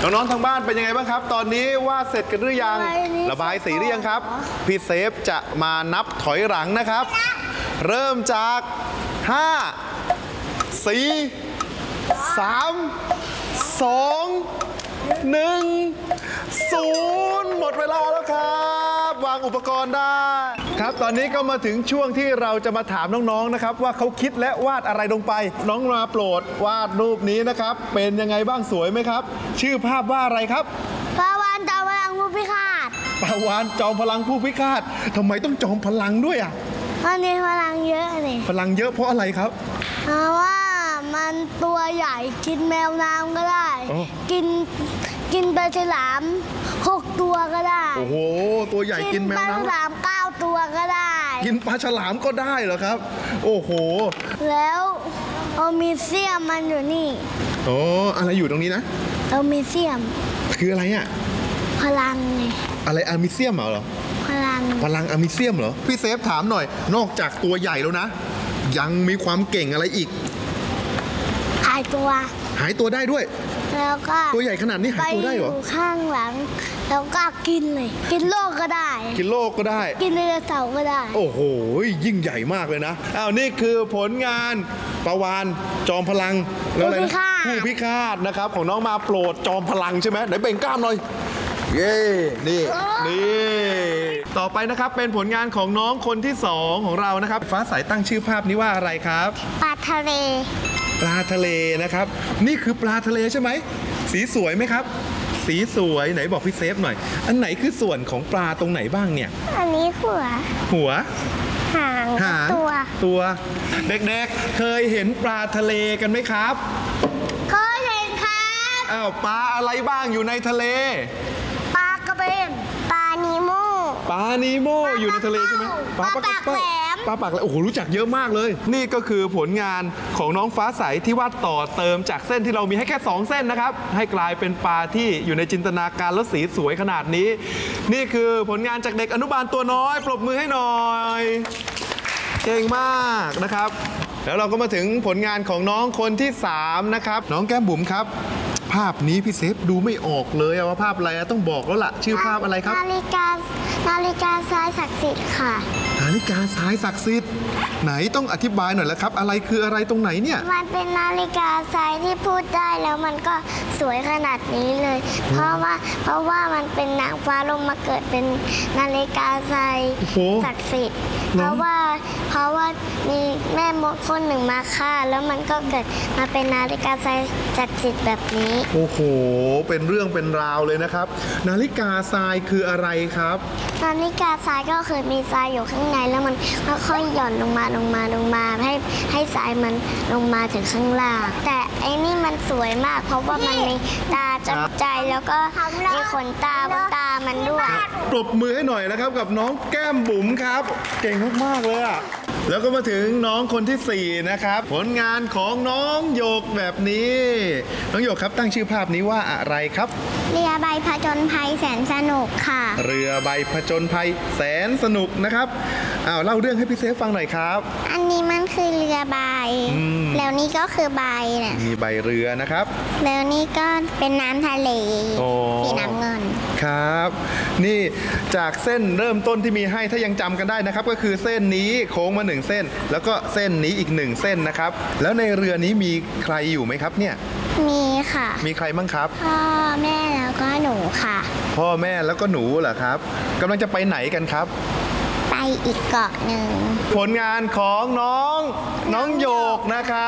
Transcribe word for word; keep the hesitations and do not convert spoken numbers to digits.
น้องๆทางบ้านเป็นยังไงบ้างครับตอนนี้วาดเสร็จกันหรือยังระบายสีหรือยังครับพี่เซฟจะมานับถอยหลังนะครับ เริ่มจากห้า สี่ สาม สอง หนึ่ง ศูนย์หมดเวลาแล้วครับวางอุปกรณ์ได้ครับตอนนี้ก็มาถึงช่วงที่เราจะมาถามน้องๆนะครับว่าเขาคิดและวาดอะไรลงไปน้องมาโปรดวาดรูปนี้นะครับเป็นยังไงบ้างสวยไหมครับชื่อภาพว่าอะไรครับปลาวานจอมพลังผู้พิฆาตปลาวานจอมพลังผู้พิฆาตทำไมต้องจอมพลังด้วยอ่ะมันมีพลังเยอะนี่พลังเยอะเพราะอะไรครับเพราะว่ามันตัวใหญ่กินแมวน้ำก็ได้กินกินปลาฉลามหกตัวก็ได้โอ้โหตัวใหญ่กินแมวน้ำกินปลาฉลามเก้าตัวก็ได้กินปลาฉลามก็ได้เหรอครับโอ้โหแล้วโอมิเซียมมันอยู่นี่โอ้อะไรอยู่ตรงนี้นะโอมิเซียมคืออะไรอ่ะพลังไงอะไรอะมิเซียมเหรอพลังพลังอะมิเซียมเหรอพี่เซฟถามหน่อยนอกจากตัวใหญ่แล้วนะยังมีความเก่งอะไรอีกหายตัวหายตัวได้ด้วยแล้วก็ตัวใหญ่ขนาดนี้หายตัวได้เหรอไปอยู่ข้างหลังแล้วก็กินเลยกินโลกก็ได้กินโลกก็ได้กินไดโนเสาร์ก็ได้โอ้โหยิ่งใหญ่มากเลยนะอ้าวนี่คือผลงานปลาวานจอมพลังแล้วอะไรนะผู้พิฆาตนะครับของน้องมาโปรดจอมพลังใช่ไหมไหนเบ่งกล้ามหน่อยเย้นี่นี่ต่อไปนะครับเป็นผลงานของน้องคนที่สองของเรานะครับฟ้าใสตั้งชื่อภาพนี้ว่าอะไรครับปลาทะเลปลาทะเลนะครับนี่คือปลาทะเลใช่ไหมสีสวยไหมครับสีสวยไหนบอกพี่เซฟหน่อยอันไหนคือส่วนของปลาตรงไหนบ้างเนี่ยอันนี้หัวหัวหางหางตัวตัวเด็กๆเคยเห็นปลาทะเลกันไหมครับเคยเห็นครับอ้าวปลาอะไรบ้างอยู่ในทะเลปลากระเบนปลานีโมปลานีโมอยู่ในทะเลใช่ไหมปลาปากแหลมปลาปากแหลมโอ้โหรู้จักเยอะมากเลยนี่ก็คือผลงานของน้องฟ้าใสที่วาดต่อเติมจากเส้นที่เรามีให้แค่สองเส้นนะครับให้กลายเป็นปลาที่อยู่ในจินตนาการและสีสวยขนาดนี้นี่คือผลงานจากเด็กอนุบาลตัวน้อยปรบมือให้หน่อยเก่งมากนะครับแล้วเราก็มาถึงผลงานของน้องคนที่สามนะครับน้องแก้มบุ๋มครับภาพนี้พี่เซฟดูไม่ออกเลยว่าภาพอะไรต้องบอกแล้วล่ะชื่อภาพอะไรครับนาฬิกานาฬิกาทรายศักดิ์สิทธิ์ค่ะนาฬิกาทรายศักดิ์สิทธิ์ไหนต้องอธิบายหน่อยแล้วครับอะไรคืออะไรตรงไหนเนี่ยมันเป็นนาฬิกาทรายที่พูดได้แล้วมันก็สวยขนาดนี้เลยเพราะว่าเพราะว่ามันเป็นนางฟ้าลงมาเกิดเป็นนาฬิกาทรายศักดิ์สิทธิ์เพราะว่าเพราะว่ามีแม่มดคนหนึ่งมาฆ่าแล้วมันก็เกิดมาเป็นนาฬิกาทรายศักดิ์สิทธิ์แบบนี้โอ้โหเป็นเรื่องเป็นราวเลยนะครับนาฬิกาทรายคืออะไรครับนาฬิกาทรายก็คือมีทรายอยู่ข้างในแล้วมันค่อยๆหย่อนลงมาลงมาลงมาให้ให้ทรายมันลงมาถึงข้างล่างแต่ไอ้นี่มันสวยมากเพราะว่ามันมีตาจับใจแล้วก็มีขนตาบนตามันด้วยปรบมือให้หน่อยนะครับกับน้องแก้มบุ๋มครับเก่งมากๆเลยอ่ะแล้วก็มาถึงน้องคนที่สี่นะครับผลงานของน้องโยกแบบนี้น้องโยกครับตั้งชื่อภาพนี้ว่าอะไรครับเรือใบผจญภัยแสนสนุกค่ะเรือใบผจญภัยแสนสนุกนะครับอ้าวเล่าเรื่องให้พี่เซฟฟังหน่อยครับอันนี้มันคือเรือใบแล้วนี่ก็คือใบเนี่ยมีใบเรือนะครับแล้วนี่ก็เป็นน้ำทะเลสีน้ำเงินครับนี่จากเส้นเริ่มต้นที่มีให้ถ้ายังจำกันได้นะครับก็คือเส้นนี้โค้งมาหนึ่งเส้นแล้วก็เส้นนี้อีกหนึ่งเส้นนะครับแล้วในเรือนี้มีใครอยู่ไหมครับเนี่ยมีค่ะมีใครบ้างครับพ่อแม่แล้วก็หนูค่ะพ่อแม่แล้วก็หนูเหรอครับกำลังจะไปไหนกันครับไปอีกเกาะหนึ่งผลงานของน้องน้องโยกนะครับ